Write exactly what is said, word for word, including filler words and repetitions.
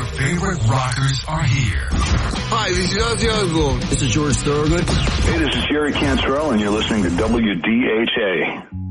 favorite rockers are here. Hi, this is Ozzy Osbourne. This is George Thorogood. Hey, this is Jerry Cantrell, and you're listening to W D H A.